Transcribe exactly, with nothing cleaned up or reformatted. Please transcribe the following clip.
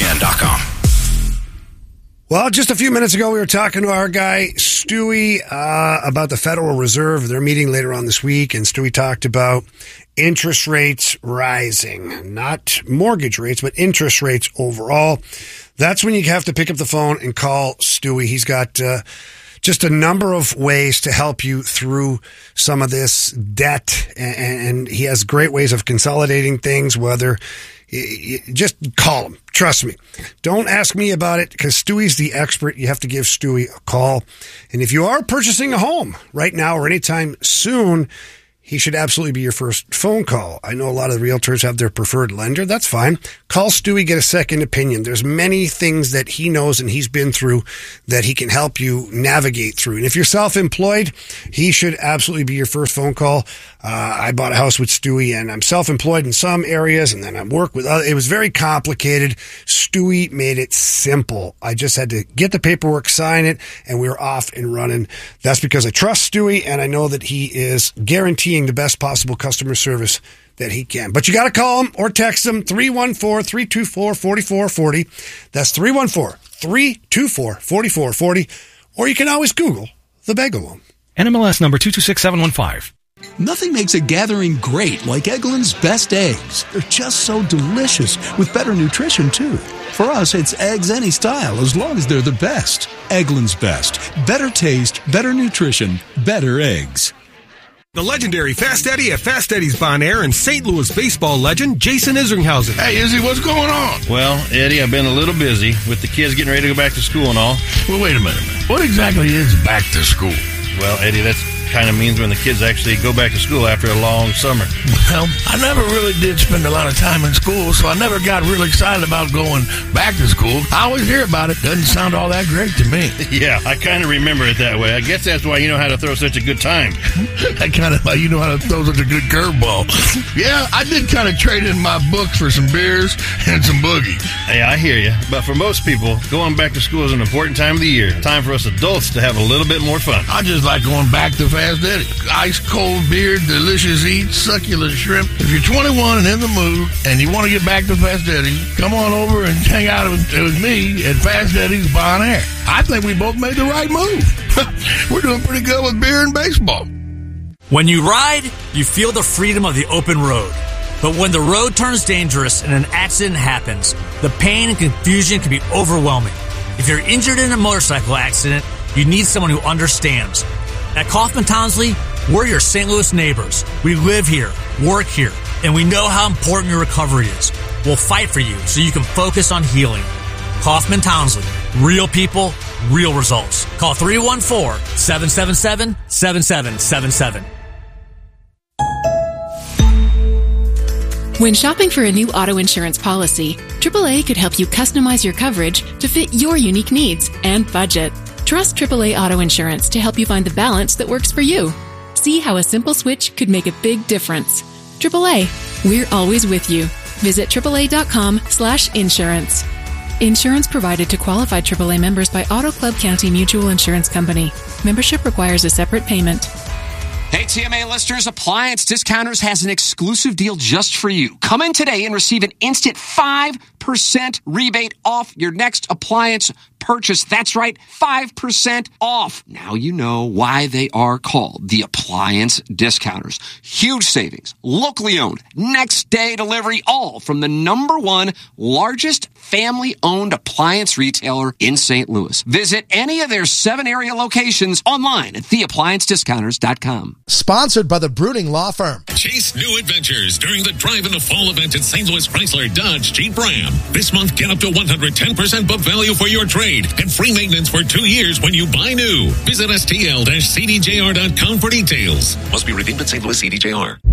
N dot com. Well, just a few minutes ago, we were talking to our guy, Stewie, uh, about the Federal Reserve. They're meeting later on this week, and Stewie talked about interest rates rising. Not mortgage rates, but interest rates overall. That's when you have to pick up the phone and call Stewie. He's got uh, just a number of ways to help you through some of this debt, and, and he has great ways of consolidating things, whether... Just call him. Trust me. Don't ask me about it because Stewie's the expert. You have to give Stewie a call. And if you are purchasing a home right now or anytime soon, he should absolutely be your first phone call. I know a lot of the realtors have their preferred lender. That's fine. Call Stewie, get a second opinion. There's many things that he knows and he's been through that he can help you navigate through. And if you're self-employed, he should absolutely be your first phone call. Uh, I bought a house with Stewie, and I'm self-employed in some areas, and then I work with other. It was very complicated. Stewie made it simple. I just had to get the paperwork, sign it, and we were off and running. That's because I trust Stewie, and I know that he is guaranteeing the best possible customer service that he can. But you got to call him or text him, three one four, three two four, four four four zero. That's three one four, three two four, four four four zero. Or you can always Google the Bagel Loan. N M L S number two two six seven one five. Nothing makes a gathering great like Eggland's Best Eggs. They're just so delicious, with better nutrition, too. For us, it's eggs any style, as long as they're the best. Eggland's Best. Better taste, better nutrition, better eggs. The legendary Fast Eddie at Fast Eddie's Bon Air and Saint Louis baseball legend Jason Isringhausen. Hey, Izzy, what's going on? Well, Eddie, I've been a little busy with the kids getting ready to go back to school and all. Well, wait a minute, man. What exactly is back to school? Well, Eddie, that's kind of means when the kids actually go back to school after a long summer. Well, I never really did spend a lot of time in school, so I never got really excited about going back to school. I always hear about it. Doesn't sound all that great to me. Yeah, I kind of remember it that way. I guess that's why you know how to throw such a good time. I kind of, you know how to throw such a good curveball. Yeah, I did kind of trade in my books for some beers and some boogie. Hey, I hear you. But for most people, going back to school is an important time of the year. Time for us adults to have a little bit more fun. I just like going back to Fast Eddie. Ice cold beer, delicious eats, succulent shrimp. If you're twenty-one and in the mood and you want to get back to Fast Eddie, come on over and hang out with, with me at Fast Eddie's Bon Air. I think we both made the right move. We're doing pretty good with beer and baseball. When you ride, you feel the freedom of the open road. But when the road turns dangerous and an accident happens, the pain and confusion can be overwhelming. If you're injured in a motorcycle accident, you need someone who understands. At Kaufman Townsley, we're your Saint Louis neighbors. We live here, work here, and we know how important your recovery is. We'll fight for you so you can focus on healing. Kaufman Townsley. Real people, real results. Call three one four, seven seven seven, seven seven seven seven. When shopping for a new auto insurance policy, triple A could help you customize your coverage to fit your unique needs and budget. Trust triple A Auto Insurance to help you find the balance that works for you. See how a simple switch could make a big difference. triple A, we're always with you. Visit triple A dot com slash insurance. Insurance provided to qualified triple A members by Auto Club County Mutual Insurance Company. Membership requires a separate payment. Hey, T M A listeners, Appliance Discounters has an exclusive deal just for you. Come in today and receive an instant five percent rebate off your next appliance purchase. That's right, five percent off. Now you know why they are called the Appliance Discounters. Huge savings, locally owned, next day delivery, all from the number one largest family-owned appliance retailer in Saint Louis. Visit any of their seven area locations online at the appliance discounters dot com. Sponsored by the Brooding Law Firm. Chase new adventures during the Drive in the Fall event at Saint Louis Chrysler Dodge Jeep Ram. This month, get up to one hundred ten percent book value for your trade and free maintenance for two years when you buy new. Visit S T L C D J R dot com for details. Must be redeemed at Saint Louis C D J R.